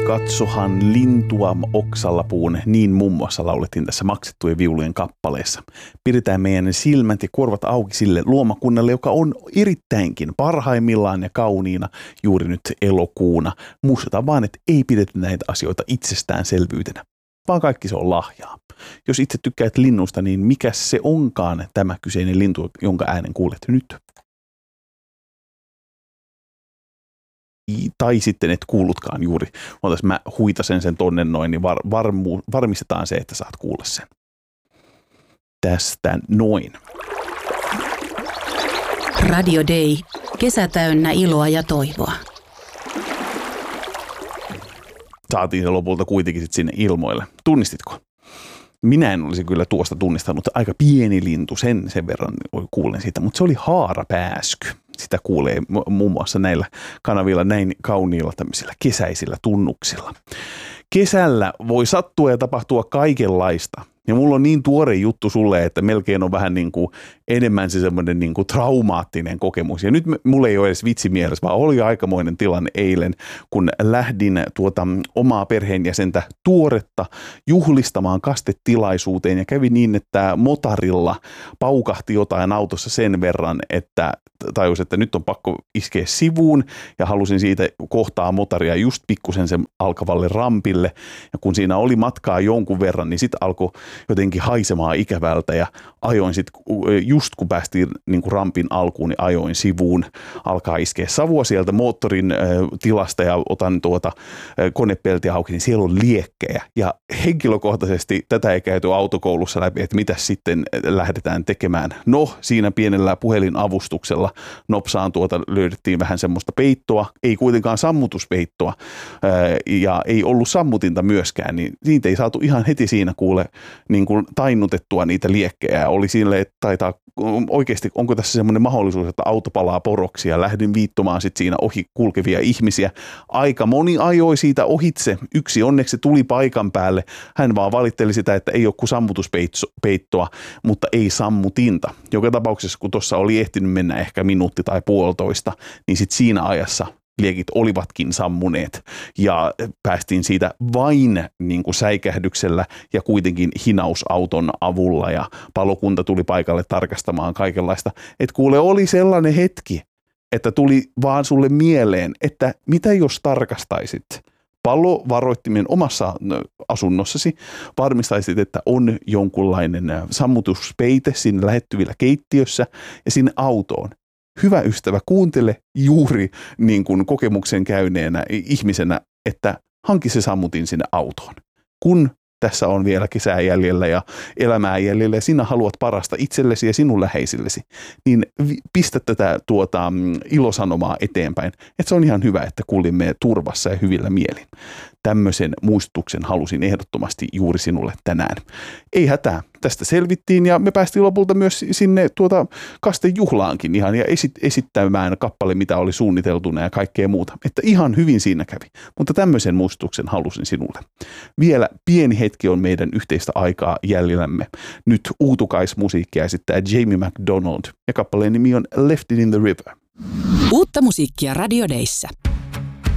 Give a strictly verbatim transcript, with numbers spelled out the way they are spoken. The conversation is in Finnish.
katsohan lintua oksalla puun, niin muun muassa laulettiin tässä Maksettujen viulujen kappaleessa. Pidetään meidän silmät ja korvat auki sille luomakunnalle, joka on erittäinkin parhaimmillaan ja kauniina juuri nyt elokuuna. Muistetaan vaan, että ei pidetä näitä asioita itsestäänselvyytenä, vaan kaikki se on lahjaa. Jos itse tykkäät linnusta, niin mikä se onkaan tämä kyseinen lintu, jonka äänen kuulet nyt? Tai sitten et kuullutkaan juuri. Otas mä huitasen sen tonne noin, niin var, varmu, varmistetaan se, että saat kuulla sen. Tästä noin. Radio Day. Kesä täynnä iloa ja toivoa. Saatiin se lopulta kuitenkin sit sinne ilmoille. Tunnistitko? Minä en olisi kyllä tuosta tunnistanut. Aika pieni lintu, sen, sen verran kuulen siitä, mutta se oli haarapääsky. Sitä kuulee muun muassa näillä kanavilla näin kauniilla tämmöisillä kesäisillä tunnuksilla. Kesällä voi sattua ja tapahtua kaikenlaista. Ja mulla on niin tuore juttu sulle, että melkein on vähän niin kuin enemmän se semmoinen niin kuin traumaattinen kokemus. Ja nyt mulla ei ole edes vitsi mielessä, vaan oli aikamoinen tilanne eilen, kun lähdin tuota omaa perheenjäsentä tuoretta juhlistamaan kastetilaisuuteen. Ja kävi niin, että motarilla paukahti jotain autossa sen verran, että tajus, että nyt on pakko iskeä sivuun. Ja halusin siitä kohtaa motaria just pikkusen sen alkavalle rampille. Ja kun siinä oli matkaa jonkun verran, niin sitten alkoi jotenkin haisemaan ikävältä ja ajoin sitten, just kun päästiin niin kuin rampin alkuun, niin ajoin sivuun. Alkaa iskeä savua sieltä moottorin äh, tilasta ja otan tuota äh, konepeltiä auki, niin siellä on liekkejä. Ja henkilökohtaisesti tätä ei käyty autokoulussa läpi, että mitä sitten lähdetään tekemään. No, siinä pienellä puhelinavustuksella nopsaan tuota löydettiin vähän semmoista peittoa, ei kuitenkaan sammutuspeittoa äh, ja ei ollut sammutinta myöskään, niin niitä ei saatu ihan heti siinä kuule niin kuin tainnutettua niitä liekkejä. Oli sille, että taitaa oikeasti, onko tässä semmoinen mahdollisuus, että auto palaa poroksi ja lähdin viittomaan sitten siinä ohi kulkevia ihmisiä. Aika moni ajoi siitä ohitse. Yksi onneksi tuli paikan päälle. Hän vaan valitteli sitä, että ei ole kuin sammutuspeittoa, mutta ei sammutinta. Joka tapauksessa, kun tuossa oli ehtinyt mennä ehkä minuutti tai puolitoista, niin sitten siinä ajassa liekit olivatkin sammuneet ja päästiin siitä vain niin kuin säikähdyksellä ja kuitenkin hinausauton avulla ja palokunta tuli paikalle tarkastamaan kaikenlaista. Et kuule, oli sellainen hetki, että tuli vaan sulle mieleen, että mitä jos tarkastaisit palovaroittimen omassa asunnossasi, varmistaisit, että on jonkunlainen sammutuspeite siinä lähettyvillä keittiössä ja sinne autoon. Hyvä ystävä, kuuntele juuri niin kuin kokemuksen käyneenä ihmisenä, että hanki se sammutin sinne autoon. Kun tässä on vielä kesää jäljellä ja elämää jäljellä ja sinä haluat parasta itsellesi ja sinun läheisillesi, niin pistä tätä tuota, ilosanomaa eteenpäin. Että se on ihan hyvä, että kuulimme turvassa ja hyvillä mielin. Tämmöisen muistutuksen halusin ehdottomasti juuri sinulle tänään. Ei hätää, tästä selvittiin ja me päästiin lopulta myös sinne tuota kastejuhlaankin ihan ja esit, esittämään kappale, mitä oli suunniteltuna ja kaikkea muuta. Että ihan hyvin siinä kävi, mutta tämmöisen muistutuksen halusin sinulle. Vielä pieni hetki on meidän yhteistä aikaa jäljellämme. Nyt uutukaismusiikkia esittää Jamie McDonald ja kappaleen nimi on Left It in the River. Uutta musiikkia Radio Dayssä.